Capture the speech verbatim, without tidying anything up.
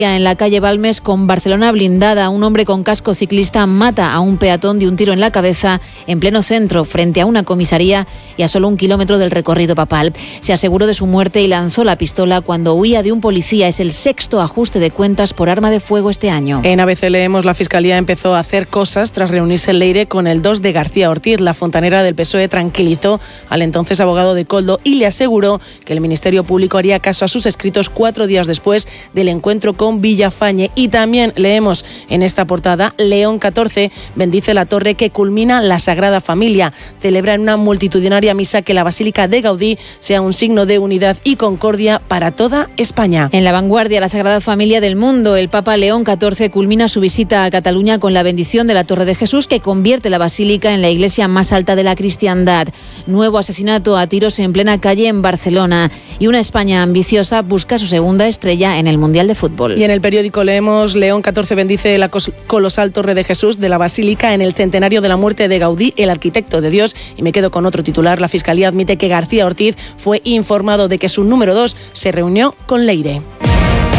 En la calle Balmes, con Barcelona blindada, un hombre con casco ciclista mata a un peatón de un tiro en la cabeza en pleno centro, frente a una comisaría y a solo un kilómetro del recorrido papal. Se aseguró de su muerte y lanzó la pistola cuando huía de un policía. Es el sexto ajuste de cuentas por arma de fuego este año. En A B C leemos: la Fiscalía empezó a hacer cosas tras reunirse en Leire con el dos de García Ortiz. La fontanera del P S O E tranquilizó al entonces abogado de Koldo y le aseguró que el Ministerio Público haría caso a sus escritos cuatro días después del encuentro con Villafañe. Y también leemos en esta portada: León catorce bendice la torre que culmina la Sagrada Familia. Celebra en una multitudinaria misa que la Basílica de Gaudí sea un signo de unidad y concordia para toda España. En La Vanguardia, la Sagrada Familia del mundo, el Papa León catorce culmina su visita a Cataluña con la bendición de la Torre de Jesús, que convierte la basílica en la iglesia más alta de la cristiandad. Nuevo asesinato a tiros en plena calle en Barcelona, y una España ambiciosa busca su segunda estrella en el Mundial de Fútbol. Y en el periódico leemos: León catorce bendice la colosal Torre de Jesús de la Basílica en el centenario de la muerte de Gaudí, el arquitecto de Dios. Y me quedo con otro titular: la Fiscalía admite que García Ortiz fue informado de que su número dos se reunió con Leire.